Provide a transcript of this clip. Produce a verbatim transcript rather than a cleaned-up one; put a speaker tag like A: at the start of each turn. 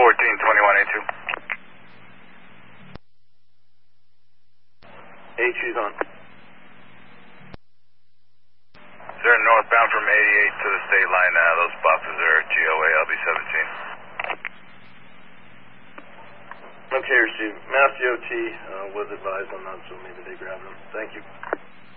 A: fourteen twenty-one A two.
B: H U's on.
A: Sir, northbound from eighty-eight to the state line. Uh, those buses are G O A L B seventeen.
B: Okay, receive. Mass D O T uh, was advised on that, so maybe they grabbed them. Thank you.